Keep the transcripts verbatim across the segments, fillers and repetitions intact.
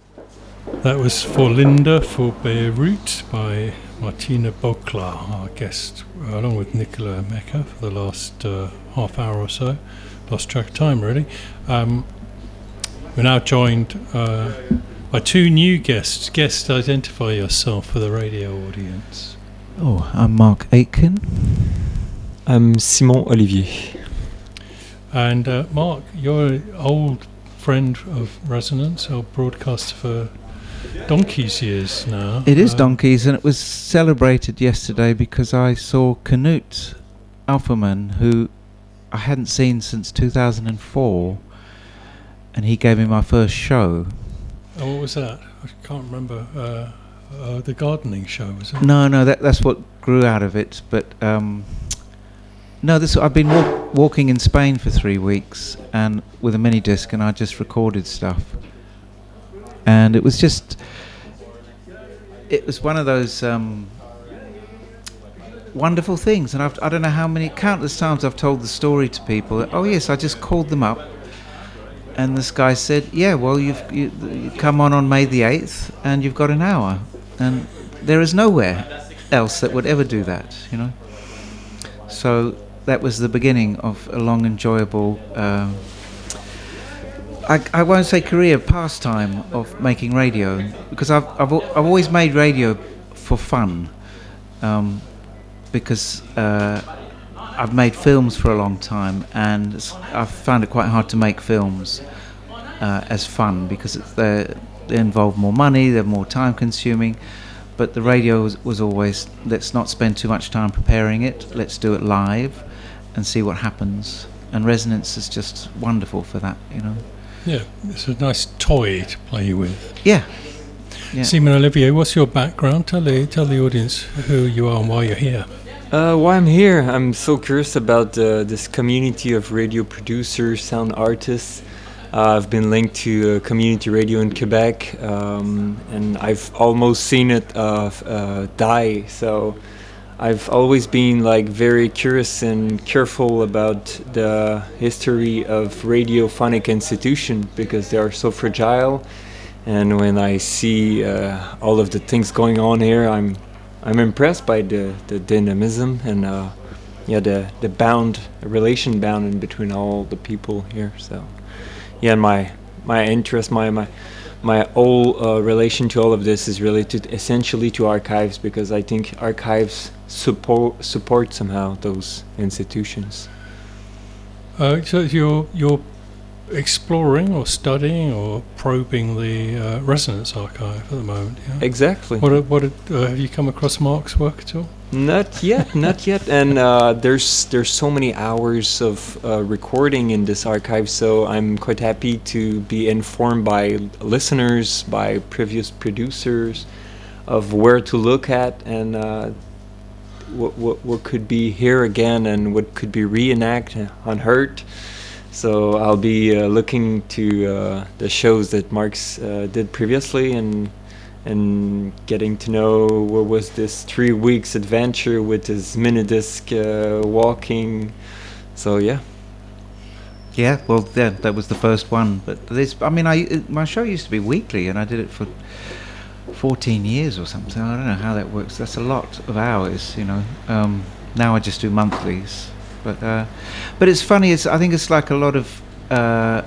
That was For Linda for Beirut by Martina Bokla, our guest, along with Nicola Mecca for the last uh, half hour or so. Lost track of time, really. Um, we're now joined uh, by two new guests. Guest, identify yourself for the radio audience. Oh, I'm Mark Aitken. I'm Simon Olivier. And uh, Mark, you're an old friend of Resonance, old broadcaster for donkey's years now. It is uh, donkeys, and it was celebrated yesterday because I saw Knut Alferman, who I hadn't seen since two thousand four, and he gave me my first show. Oh, what was that? I can't remember. Uh, uh, the gardening show, was it? No, no, that that's what grew out of it. But um, no, this I've been walk, walking in Spain for three weeks, and with a mini disc, and I just recorded stuff. And it was just, it was one of those um, wonderful things. And I've, I don't know how many, countless times I've told the story to people. That, oh yes, I just called them up. And this guy said, yeah, well, you've you, you come on on May the eighth and you've got an hour. And there is nowhere else that would ever do that, you know. So that was the beginning of a long, enjoyable uh, I, I won't say career, pastime of making radio, because I've I've, I've always made radio for fun, um, because uh, I've made films for a long time, and I've found it quite hard to make films uh, as fun, because it's they involve more money, they're more time consuming. But the radio was, was always, let's not spend too much time preparing it, let's do it live and see what happens. And Resonance is just wonderful for that, you know. Yeah, it's a nice toy to play with. Yeah. yeah. Simon Olivier, what's your background? Tell the tell the audience who you are and why you're here. Uh, why I'm here, I'm so curious about uh, this community of radio producers, sound artists. Uh, I've been linked to uh, community radio in Quebec, um, and I've almost seen it uh, f- uh, die. So I've always been like very curious and careful about the history of radiophonic institution, because they are so fragile. And when I see uh, all of the things going on here, I'm I'm impressed by the, the dynamism and uh, yeah the the bound relation bound in between all the people here. So yeah, my my interest, my my. My whole uh, relation to all of this is related essentially to archives, because I think archives support support somehow those institutions. Uh, so you're you're exploring or studying or probing the uh, Resonance archive at the moment. Yeah? Exactly. What what uh, have you come across Mark's work at all? Not yet, not yet. And uh, there's there's so many hours of uh, recording in this archive, so I'm quite happy to be informed by listeners, by previous producers, of where to look at and uh, what, what what could be here again and what could be reenacted, unheard. So I'll be uh, looking to uh, the shows that Mark's uh, did previously and. and getting to know what was this three weeks adventure with his mini disc uh, walking. So yeah. Yeah, well, yeah, that was the first one. But this, I mean, I it, my show used to be weekly, and I did it for fourteen years or something. I don't know how that works. That's a lot of hours, you know. Um, now I just do monthlies. But uh, but it's funny. It's I think it's like a lot of uh,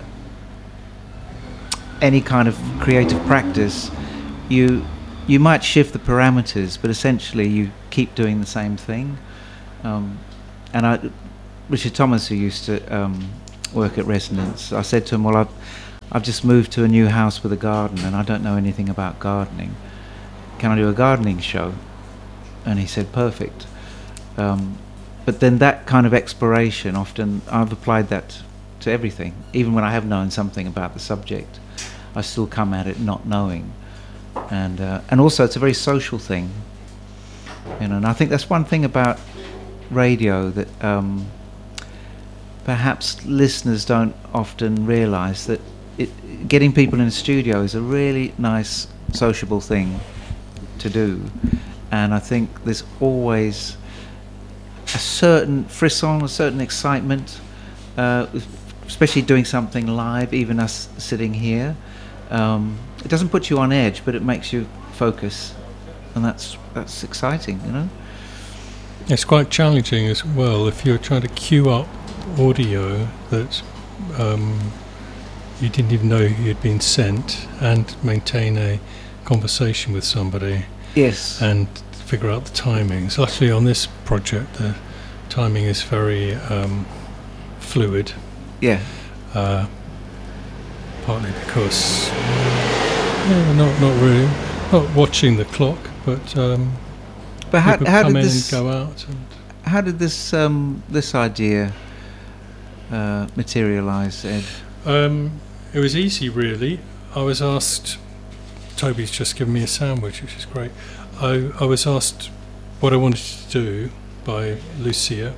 any kind of creative practice. You you might shift the parameters, but essentially you keep doing the same thing. Um, and I, Richard Thomas, who used to um, work at Resonance, I said to him, well, I've, I've just moved to a new house with a garden and I don't know anything about gardening. Can I do a gardening show? And he said, perfect. Um, but then that kind of exploration, often I've applied that to everything. Even when I have known something about the subject, I still come at it not knowing. And uh, and also it's a very social thing, you know. And I think that's one thing about radio that um, perhaps listeners don't often realise, that it, getting people in a studio is a really nice sociable thing to do. And I think there's always a certain frisson, a certain excitement, uh, especially doing something live, even us sitting here. um, it doesn't put you on edge, but it makes you focus, and that's that's exciting, you know. It's quite challenging as well if you're trying to queue up audio that um, you didn't even know you'd been sent, and maintain a conversation with somebody. Yes. And figure out the timings. Actually, on this project, the timing is very um, fluid. Yeah. Uh, partly because yeah, not not really not watching the clock, but um, but how, people how come did in this and go out. And how did this um, this idea uh, materialise, Ed? um, it was easy, really. I was asked. Toby's just given me a sandwich, which is great. I, I was asked what I wanted to do by Lucia.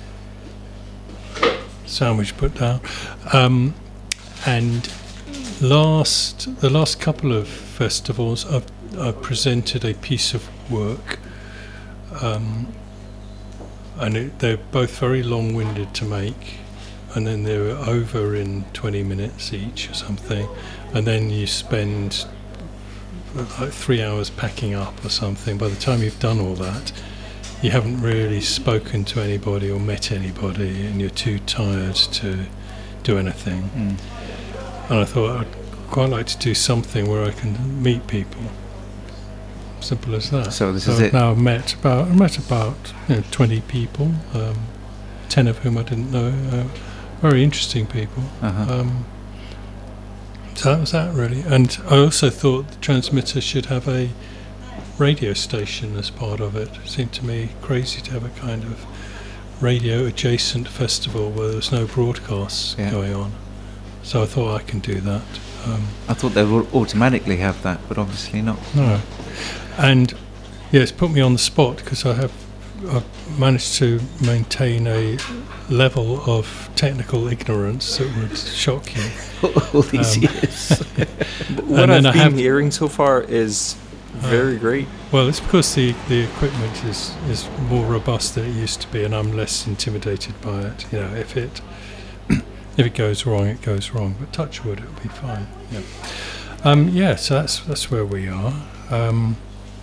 Sandwich put down. Um, and last the last couple of festivals, I've, I've presented a piece of work, um, and it, they're both very long-winded to make, and then they were over in twenty minutes each or something, and then you spend like three hours packing up or something. By the time you've done all that, you haven't really spoken to anybody or met anybody, and you're too tired to do anything. Mm. And I thought I'd quite like to do something where I can meet people. Simple as that. So this so is I've it. now met about I met about you know, twenty people, um, ten of whom I didn't know. Uh, very interesting people. Uh-huh. Um, So that was that, really. And I also thought the transmitter should have a radio station as part of it. It seemed to me crazy to have a kind of radio adjacent festival where there's no broadcasts Yeah. going on. So I thought I can do that. Um, I thought they would automatically have that, but obviously not. no. And yes, put me on the spot because I have I've managed to maintain a level of technical ignorance that would shock you. All these Um, years. What And then I've I been have- hearing so far is very great. Well, it's because the, the equipment is, is more robust than it used to be, and I'm less intimidated by it. You know, if it if it goes wrong, it goes wrong. But touch wood, it'll be fine. Yeah. Um, yeah. So that's that's where we are. Um,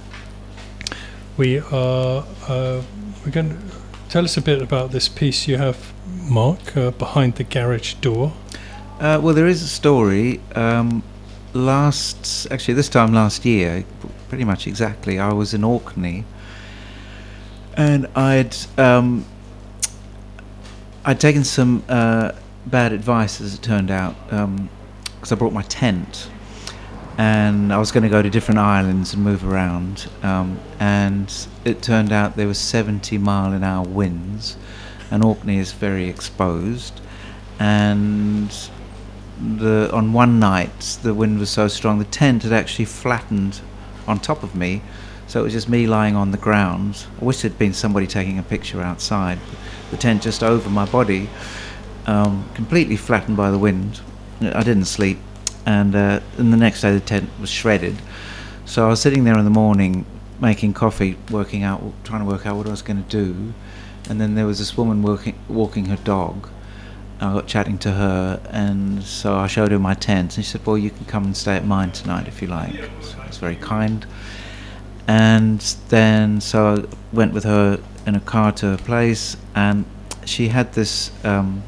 we are. Uh, we're going to tell us a bit about this piece you have, Mark, uh, behind the garage door. Uh, well, there is a story. Um, last, actually, this time last year, p- pretty much exactly, I was in Orkney, and I'd um, I'd taken some uh, bad advice, as it turned out, because I brought my tent, and I was going to go to different islands and move around, um, and it turned out there were seventy mile an hour winds, and Orkney is very exposed, and the on one night the wind was so strong the tent had actually flattened on top of me, so it was just me lying on the ground. I wish there'd been somebody taking a picture outside. The tent just over my body, um, completely flattened by the wind. I didn't sleep, and uh, and the next day the tent was shredded. So I was sitting there in the morning making coffee, working out, trying to work out what I was going to do, and then there was this woman working, walking her dog. I got chatting to her, and so I showed her my tent, and she said, well, you can come and stay at mine tonight if you like. So it was very kind. And then so I went with her in a car to her place, and she had this um,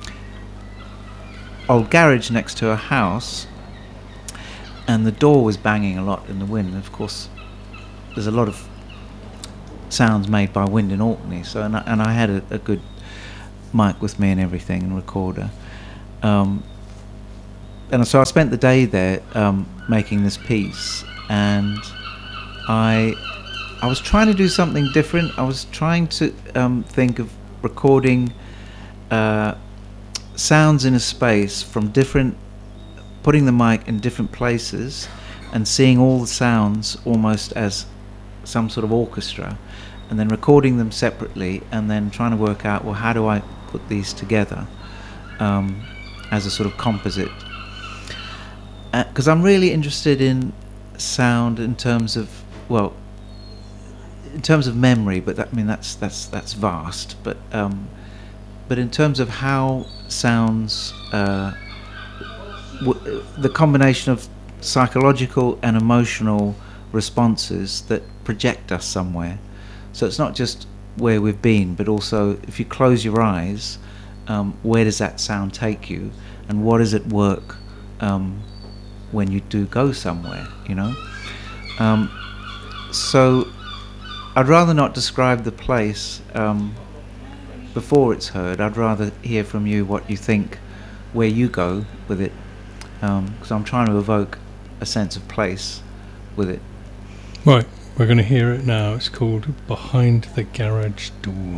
old garage next to her house, and the door was banging a lot in the wind. And of course, there's a lot of sounds made by wind in Orkney, so and I, and I had a, a good mic with me and everything, and recorder, um, and so I spent the day there um, making this piece, and I I was trying to do something different. I was trying to um, think of recording uh, sounds in a space from different, putting the mic in different places and seeing all the sounds almost as some sort of orchestra, and then recording them separately, and then trying to work out, well, how do I put these together um, as a sort of composite, because uh, I'm really interested in sound in terms of, well, in terms of memory, but that, I mean that's that's that's vast, but um, but in terms of how sounds, uh, w- the combination of psychological and emotional responses that project us somewhere. So it's not just where we've been, but also if you close your eyes, um, where does that sound take you, and what does it work um, when you do go somewhere, you know? Um, so I'd rather not describe the place um, before it's heard. I'd rather hear from you what you think, where you go with it, because um, I'm trying to evoke a sense of place with it. Right, we're going to hear it now. It's called Behind the Garage Door.